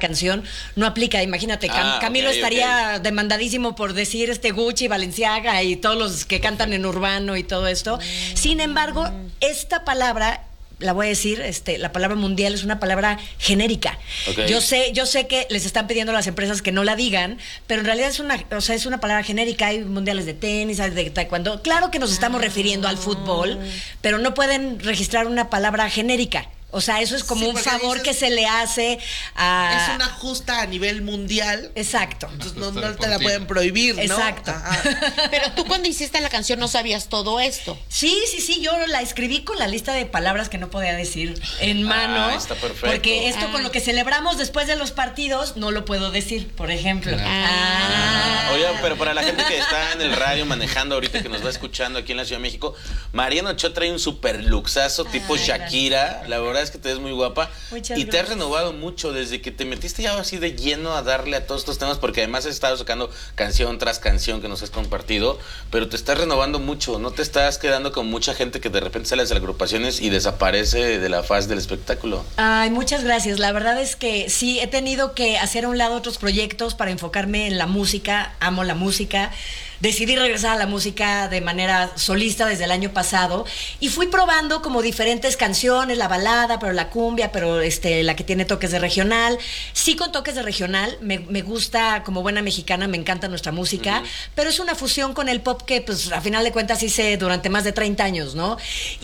canción, no aplica. Imagínate, Camilo estaría demandadísimo por decir Gucci, Balenciaga y todos los que cantan en urbano y todo esto. Sin embargo, esta palabra, la voy a decir, la palabra mundial es una palabra genérica. Okay. Yo sé que les están pidiendo a las empresas que no la digan, pero en realidad es una palabra genérica. Hay mundiales de tenis, hay de taekwondo. Claro que nos estamos refiriendo al fútbol, pero no pueden registrar una palabra genérica. O sea, eso es como un favor que se le hace a... Es una justa a nivel mundial. Exacto. Entonces no te la pueden prohibir, ¿no? Exacto. Pero tú cuando hiciste la canción no sabías todo esto. Sí, yo la escribí con la lista de palabras que no podía decir en mano. Está perfecto. Porque esto con lo que celebramos después de los partidos no lo puedo decir, por ejemplo. Oye, pero para la gente que está en el radio manejando ahorita, que nos va escuchando aquí en la Ciudad de México, Mariana Ochoa trae un super luxazo tipo Shakira. Gracias. La verdad es que te ves muy guapa. Muchas y gracias. Te has renovado mucho desde que te metiste ya así de lleno a darle a todos estos temas, porque además has estado sacando canción tras canción que nos has compartido, pero te estás renovando mucho, no te estás quedando con mucha gente que de repente sale de las agrupaciones y desaparece de la faz del espectáculo. Ay, muchas gracias. La verdad es que sí, he tenido que hacer a un lado otros proyectos para enfocarme en la música. Amo la música. Decidí regresar a la música de manera solista desde el año pasado y fui probando como diferentes canciones, la balada, pero la cumbia, pero la que tiene toques de regional. Sí, con toques de regional, me gusta, como buena mexicana, me encanta nuestra música, pero es una fusión con el pop que, pues, a final de cuentas hice durante más de 30 años, ¿no?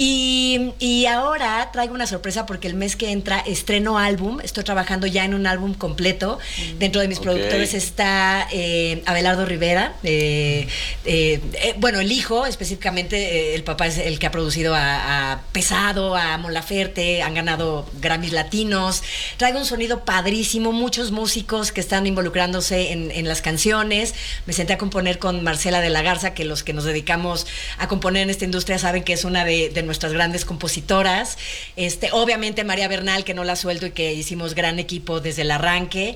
Y ahora traigo una sorpresa porque el mes que entra estreno álbum, estoy trabajando ya en un álbum completo. Dentro de mis productores está Abelardo Rivera, bueno, el hijo específicamente, el papá es el que ha producido a Pesado, a Mon Laferte, han ganado Grammys latinos. Traigo un sonido padrísimo, muchos músicos que están involucrándose en las canciones. Me senté a componer con Marcela de la Garza, que los que nos dedicamos a componer en esta industria saben que es una de nuestras grandes compositoras. Obviamente María Bernal, que no la suelto y que hicimos gran equipo desde el arranque.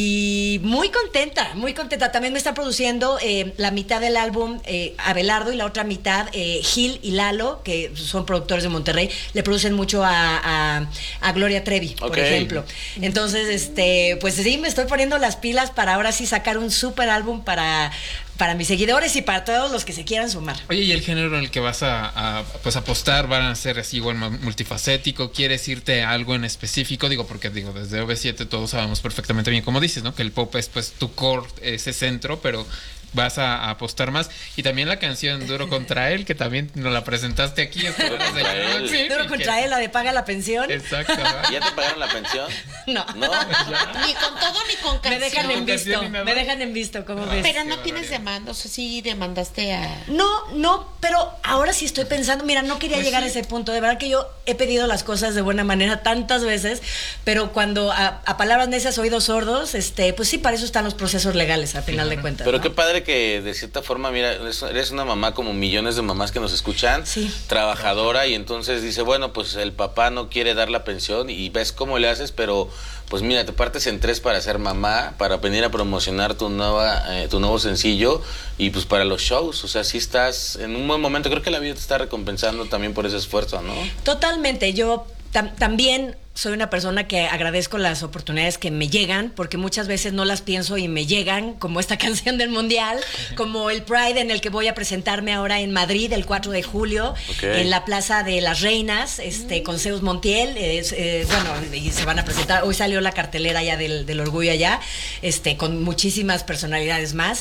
Y muy contenta, muy contenta. También me está produciendo la mitad del álbum Abelardo y la otra mitad Gil y Lalo, que son productores de Monterrey, le producen mucho a Gloria Trevi, por ejemplo. Entonces, pues sí, me estoy poniendo las pilas para ahora sí sacar un súper álbum para mis seguidores y para todos los que se quieran sumar. Oye, ¿y el género en el que vas a apostar van a ser así igual multifacético? ¿Quieres irte a algo en específico? Porque desde OV7 todos sabemos perfectamente bien, como dices, ¿no? Que el pop es pues tu core, ese centro, pero vas a apostar más. Y también la canción Duro contra él, que también nos la presentaste aquí. Duro contra él. Sí, Duro contra él, la de Paga la Pensión. Exacto. ¿Ya te pagaron la pensión? No. Ni con todo ni con canción. Me dejan en visto, ¿cómo ves? Pero no tienes demanda, o sea, sí demandaste a... No, pero ahora sí estoy pensando, mira, no quería llegar a ese punto, de verdad que yo he pedido las cosas de buena manera tantas veces, pero cuando a palabras necias, oídos sordos, pues sí, para eso están los procesos legales, a final de cuentas. Pero ¿no? qué padre que de cierta forma, mira, eres una mamá como millones de mamás que nos escuchan, trabajadora, y entonces dice, bueno, pues el papá no quiere dar la pensión y ves cómo le haces, pero pues mira, te partes en tres para ser mamá, para venir a promocionar tu nuevo sencillo y pues para los shows. O sea, sí estás en un buen momento. Creo que la vida te está recompensando también por ese esfuerzo, ¿no? Totalmente. Yo también soy una persona que agradezco las oportunidades que me llegan, porque muchas veces no las pienso y me llegan, como esta canción del Mundial, como el Pride en el que voy a presentarme ahora en Madrid el 4 de julio, en la Plaza de las Reinas, con Zeus Montiel, bueno, y se van a presentar, hoy salió la cartelera ya del Orgullo allá, con muchísimas personalidades más.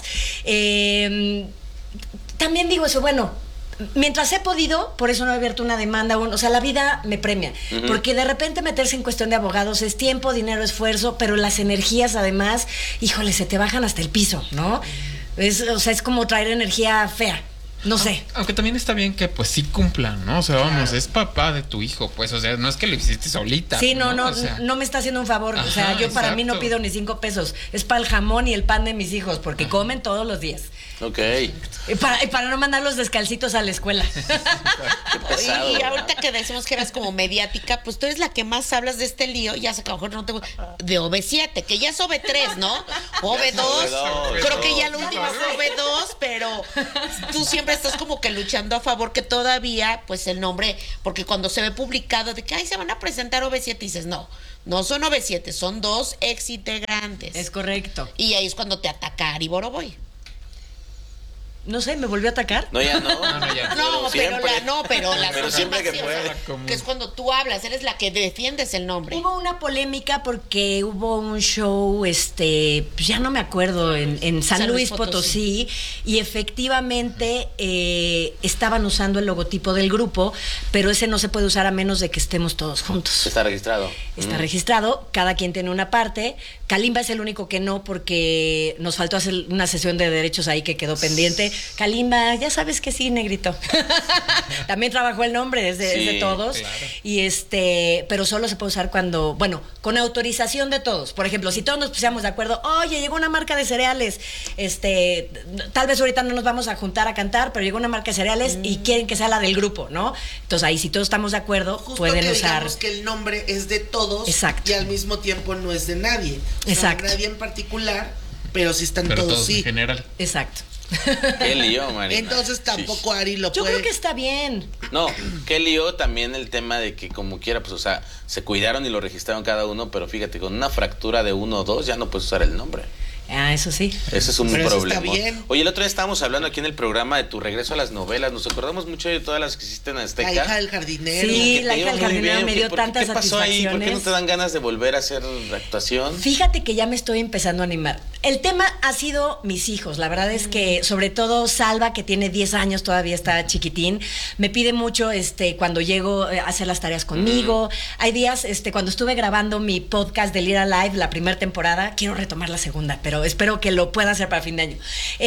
También digo eso, bueno, mientras he podido, por eso no he abierto una demanda, o sea, la vida me premia, porque de repente meterse en cuestión de abogados es tiempo, dinero, esfuerzo, pero las energías además, híjole, se te bajan hasta el piso, ¿no? O sea, es como traer energía fea. No sé. Aunque también está bien que pues sí cumplan, ¿no? O sea, vamos, es papá de tu hijo, pues, o sea, no es que lo hiciste solita. Sí, no, o sea, no me está haciendo un favor. O sea, yo para mí no pido ni 5 pesos. Es para el jamón y el pan de mis hijos, porque comen todos los días. Ok. Y para no mandarlos descalcitos a la escuela. Qué pesado. Y ahorita que decimos que eras como mediática, pues tú eres la que más hablas de este lío, ya sé que a lo mejor no te de OV7, que ya es OV3, ¿no? OV2. Creo que ya lo último es OV2, pero tú siempre estás como que luchando a favor que todavía, pues el nombre, porque cuando se ve publicado de que, ay, se van a presentar OV7, dices, no son OV7, son 2 ex integrantes. Es correcto. Y ahí es cuando te ataca Ari Boroboy. No sé, ¿me volvió a atacar? No, ya no. Ya. Pero la Pero siempre que puede. que es cuando tú hablas, eres la que defiendes el nombre. Hubo una polémica porque hubo un show, pues ya no me acuerdo, en San Luis Potosí, y efectivamente estaban usando el logotipo del grupo, pero ese no se puede usar a menos de que estemos todos juntos. Está registrado. Está registrado, cada quien tiene una parte. Kalimba es el único que no, porque nos faltó hacer una sesión de derechos ahí que quedó pendiente. Kalimba, ya sabes que sí, negrito. También trabajó el nombre, es de todos. Claro. Y pero solo se puede usar cuando, bueno, con autorización de todos. Por ejemplo, si todos nos pusiéramos de acuerdo, oye, llegó una marca de cereales, tal vez ahorita no nos vamos a juntar a cantar, pero llegó una marca de cereales y quieren que sea la del grupo, ¿no? Entonces ahí, si todos estamos de acuerdo, justo pueden que usar. Digamos que el nombre es de todos. Exacto. Y al mismo tiempo no es de nadie. Exacto. No, nadie en particular, pero sí están pero todos sí. En general. Exacto. Qué lío, Marina. Entonces tampoco Ari lo Yo puede. creo que está bien. No, qué lío también el tema de que como quiera, pues, o sea, se cuidaron y lo registraron cada uno, pero fíjate, con una fractura de 1 o 2 ya no puedes usar el nombre. Ah, eso sí. Ese es un Pero eso problema. está bien. Oye, el otro día estábamos hablando aquí en el programa de tu regreso a las novelas. Nos acordamos mucho de todas las que hiciste en Azteca. La hija del jardinero. Sí, Que la te hija iba del muy jardinero bien. me dio tantas ¿Qué pasó ahí? ¿Por qué no satisfacciones. te dan ganas de volver a hacer actuación? Fíjate que ya me estoy empezando a animar. El tema ha sido mis hijos. La verdad es que, sobre todo Salva, que tiene 10 años, todavía está chiquitín, me pide mucho cuando llego a hacer las tareas conmigo. Hay días, cuando estuve grabando mi podcast de Lira Live, la primera temporada, quiero retomar la segunda, pero espero que lo pueda hacer para fin de año.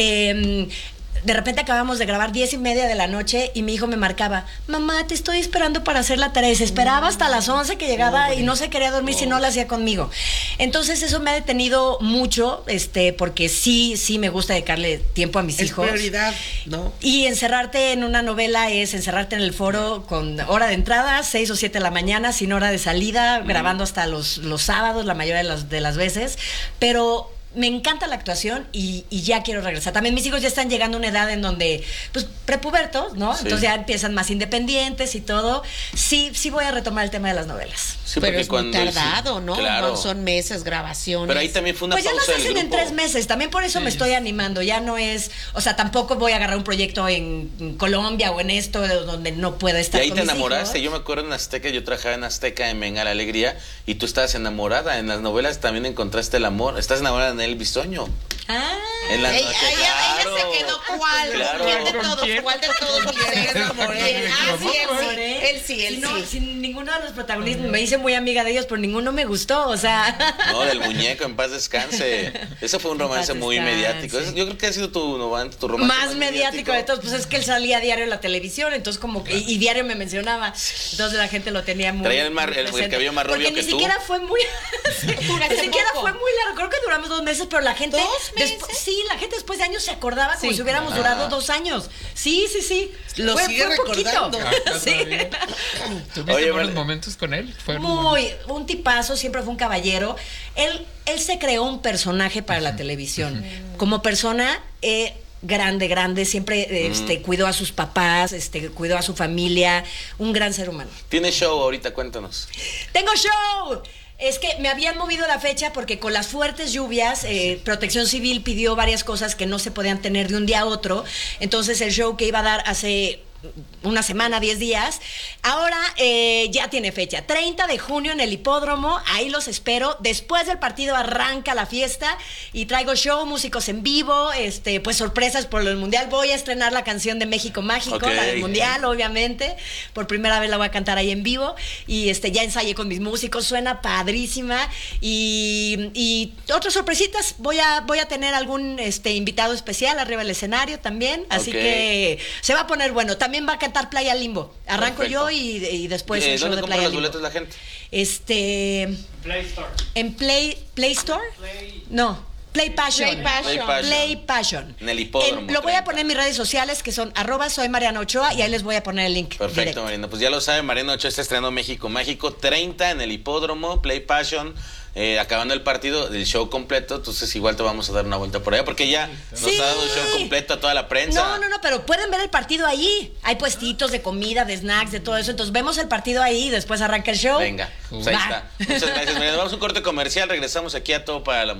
De repente acabamos de grabar 10:30 de la noche y mi hijo me marcaba, mamá, te estoy esperando para hacer la tarea. Y se esperaba hasta las 11 que llegaba y no se quería dormir si no la hacía conmigo. Entonces eso me ha detenido mucho, porque sí me gusta dedicarle tiempo a mis hijos. Es prioridad, ¿no? Y encerrarte en una novela es encerrarte en el foro con hora de entrada, 6 o 7 de la mañana, sin hora de salida, grabando hasta los sábados la mayoría de las veces, pero me encanta la actuación y ya quiero regresar. También mis hijos ya están llegando a una edad en donde, pues, prepubertos, ¿no? Sí. Entonces ya empiezan más independientes y todo. Sí voy a retomar el tema de las novelas. Sí, pero porque es muy tardado, ¿no? Claro. Son meses, grabaciones. Pero ahí también fue una Pues ya pausa las del hacen en grupo. 3 meses, también por eso me estoy animando. Ya no es, o sea, tampoco voy a agarrar un proyecto en Colombia o en esto donde no pueda Y estar ahí con te mis enamoraste. hijos. Yo me acuerdo en Azteca, yo trabajaba en Azteca en Venga la Alegría y tú estabas enamorada. En las novelas también encontraste el amor. Estás enamorada de Nel Bisoño. Ah, En la Ella noche, se claro. quedó cuál, Claro. ¿Cuál de ¿Con todos? quién? ¿Cuál de todos? ¿Con quién se enamoró? Ah, sí, él Si sí. no, sin ninguno de los protagonistas, me hice muy amiga de ellos, pero ninguno me gustó, o sea. No, del muñeco, en paz descanse. Ese fue un romance En paz muy descanse. mediático. Yo creo que ha sido tu romance Más mediático de todos, pues es que él salía a diario en la televisión, entonces como que, y diario me mencionaba, entonces la gente lo tenía muy Traía el muy presente. cabello más rubio porque que ni tú. siquiera fue muy ni siquiera poco. fue muy largo, creo que duramos 2 meses, pero la gente 2 meses. sí, la gente después de años se acordaba como Sí. si hubiéramos durado 2 años. Sí. Lo sigue recordando. Sí. ¿Tuviste Oye, buenos vale. momentos con él? Un tipazo, siempre fue un caballero. Él se creó un personaje para la televisión. Como persona, grande, siempre cuidó a sus papás, cuidó a su familia, un gran ser humano. Tiene show ahorita, cuéntanos. ¡Tengo show! Es que me habían movido la fecha porque con las fuertes lluvias, Protección Civil pidió varias cosas que no se podían tener de un día a otro. Entonces el show que iba a dar hace una semana, 10 días, ahora ya tiene fecha, 30 de junio en el Hipódromo, ahí los espero. Después del partido arranca la fiesta y traigo show, músicos en vivo, pues sorpresas por el Mundial. Voy a estrenar la canción de México Mágico, Ok. la del Mundial, obviamente, por primera vez la voy a cantar ahí en vivo y ya ensayé con mis músicos, suena padrísima y otras sorpresitas, voy a tener algún invitado especial arriba del escenario también, así Ok. que se va a poner bueno. También va a cantar Playa Limbo. Arranco Perfecto. yo y después el show ¿Dónde de compran Playa los Limbo. boletos la gente? Play Store. ¿En Play Store? No, Play Passion. Play Passion. Play Passion. En el Hipódromo, Lo voy a 30. poner en mis redes sociales que son @soymarianaochoa y ahí les voy a poner el link. Perfecto, directo. Marina. Pues ya lo saben, Mariana Ochoa está estrenando México Mágico, 30 en el Hipódromo, Play Passion. acabando el partido, del show completo, entonces igual te vamos a dar una vuelta por allá, porque ya nos ha dado el show completo a toda la prensa. No, pero pueden ver el partido ahí. Hay puestitos de comida, de snacks, de todo eso. Entonces vemos el partido ahí y después arranca el show. Venga, pues ahí está. Muchas gracias, María. Nos vamos a un corte comercial, regresamos aquí a Todo para la Mujer.